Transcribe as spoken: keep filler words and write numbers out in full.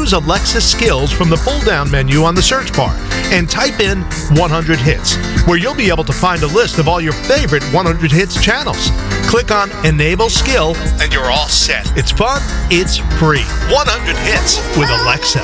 choose Alexa Skills from the pull-down menu on the search bar and type in one hundred hits, where you'll be able to find a list of all your favorite one hundred hits channels. Click on Enable Skill and you're all set. It's fun, it's free. one hundred hits with Alexa.